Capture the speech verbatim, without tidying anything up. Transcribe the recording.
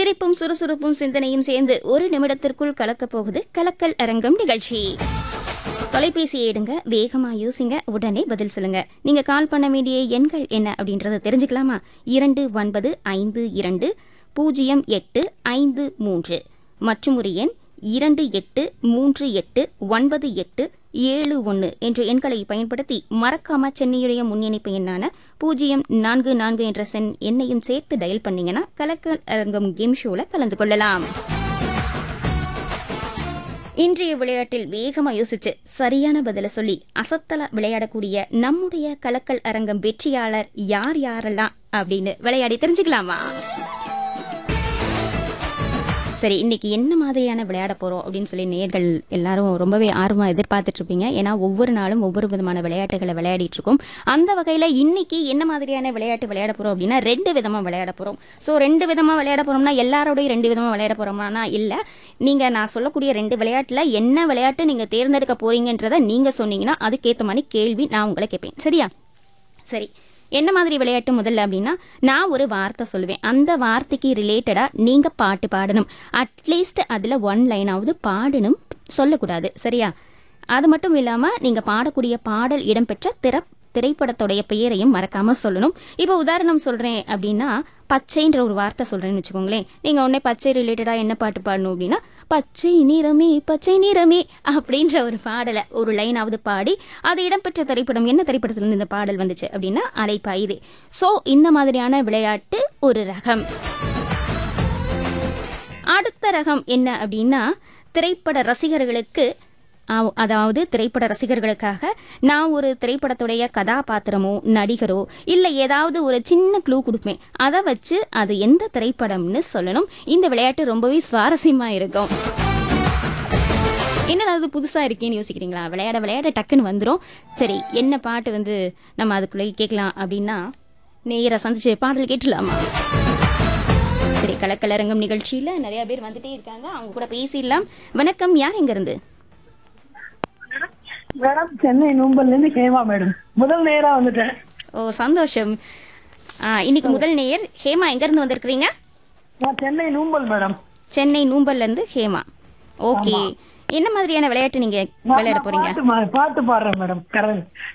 சிரிப்பும் சுறுசுறுப்பும் சிந்தனையும் சேர்ந்து ஒரு நிமிடத்திற்குள் கலக்கப் போகுது கலக்கல் அரங்கம் நிகழ்ச்சி. தொலைபேசியை எடுங்க, வேகமா யோசிங்க, உடனே பதில் சொல்லுங்க. நீங்க கால் பண்ண வேண்டிய எண்கள் என்ன அப்படின்றத தெரிஞ்சுக்கலாமா? இரண்டு ஒன்பது ஐந்து இரண்டு பூஜ்ஜியம் எட்டு ஐந்து மூன்று மற்றும் ஒரு எண் இரண்டு எட்டு மூன்று எட்டு ஒன்பது எட்டு ஏழு ஒன்று என்ற எண்களை பயன்படுத்தி மறக்காம சென்னையுடைய முன்னிணைப்பு எண்ணான பூஜ்ஜியம் நான்கு நான்கு என்ற சென் எண்ணையும் சேர்த்து டயல் பண்ணீங்கன்னா கலக்கல் அரங்கம் கேம் ஷோல கலந்து கொள்ளலாம். இன்றைய விளையாட்டில் வேகமா யோசிச்சு சரியான பதில சொல்லி அசத்தலா விளையாடக்கூடிய நம்முடைய கலக்கல் அரங்கம் வெற்றியாளர் யார் யாரெல்லாம் அப்படின்னு விளையாடி தெரிஞ்சுக்கலாமா? சரி, இன்னைக்கு என்ன மாதிரியான விளையாட போறோம் அப்படின்னு சொல்லி நேயர்கள் எல்லாரும் ரொம்பவே ஆர்வமா எதிர்பார்த்துட்டு இருப்பீங்க. ஏன்னா ஒவ்வொரு நாளும் ஒவ்வொரு விதமான விளையாட்டுகளை விளையாடிட்டு இருக்கோம். அந்த வகையில இன்னைக்கு என்ன மாதிரியான விளையாட்டு விளையாட போறோம் அப்படின்னா ரெண்டு விதமா விளையாட போறோம். ஸோ ரெண்டு விதமா விளையாட போறோம்னா எல்லாரோடையும் ரெண்டு விதமா விளையாட போறோம்னா இல்ல, நீங்க நான் சொல்லக்கூடிய ரெண்டு விளையாட்டுல என்ன விளையாட்டு நீங்க தேர்ந்தெடுக்க போறீங்கன்றத நீங்க சொன்னீங்கன்னா அதுக்கேற்ற மாதிரி கேள்வி நான் உங்களை கேட்பேன். சரியா? சரி, என்ன மாதிரி விளையாட்டு முதல்ல அப்படின்னா, நான் ஒரு வார்த்தை சொல்லுவேன். அந்த வார்த்தைக்கு ரிலேட்டடா நீங்க பாட்டு பாடணும். அட்லீஸ்ட் அதுல ஒன் லைனாவது பாடணும், சொல்லக்கூடாது. சரியா? அது மட்டும் இல்லாம நீங்க பாடக்கூடிய பாடல் இடம்பெற்ற திற திரைப்படத்துடைய பெயரையும் மறக்காம சொல்லணும். இப்போ உதாரணம் சொல்றேன் அப்படின்னா, பச்சைன்ற ஒரு வார்த்தை சொல்றேன்னு வச்சுக்கோங்களேன். நீங்க உடனே பச்சை ரிலேட்டடா என்ன பாட்டு பாடணும் அப்படின்னா, பச்சை நிறமே பச்சை நிறமே அப்படின்ற ஒரு பாடலை ஒரு லைனாவது பாடி அது இடம்பெற்ற திரைப்படம் என்ன திரைப்படத்துல இருந்து இந்த பாடல் வந்துச்சு அப்படின்னா அலைப்பாயுதே. சோ இந்த மாதிரியான விளையாட்டு ஒரு ரகம். அடுத்த ரகம் என்ன அப்படின்னா, திரைப்பட ரசிகர்களுக்கு அதாவது திரைப்பட ரசிகர்களுக்காக நான் ஒரு திரைப்படத்துடைய கதாபாத்திரமோ நடிகரோ இல்ல ஏதாவது ஒரு சின்ன க்ளூ கொடுப்பேன். அதை வச்சு அது எந்த திரைப்படம்னு சொல்லணும். இந்த விளையாட்டு ரொம்பவே சுவாரஸ்யமா இருக்கும். என்னதாவது புதுசா இருக்கேன்னு யோசிக்கிறீங்களா? விளையாட விளையாட டக்குன்னு வந்துடும். சரி, என்ன பாட்டு வந்து நம்ம அதுக்குள்ளே கேட்கலாம் அப்படின்னா, நேரா சந்திச்சு பாடல் கேட்டுலாமா? சரி, கலக்கலரங்கம் நிகழ்ச்சியில நிறைய பேர் வந்துட்டே இருக்காங்க, அவங்க கூட பேசிடலாம். வணக்கம், யார் எங்க இருந்து? மேடம், சென்னை நூம்பல்ல இருந்து ஹேமா மேடம். முதல் நேரா வந்துட்டேன். ஓ, சந்தோஷம். இன்னைக்கு முதல் நேயர் ஹேமா. எங்க இருந்து வந்திருக்கீங்க? நான் சென்னை நூம்பல் மேடம். சென்னை நூம்பல்ல இருந்து ஹேமா. ஓகே, என்ன மாதிரியான விளையாட்டு நீங்க விளையாட போறீங்க? பாட்டு பாடுறேன் மேடம்.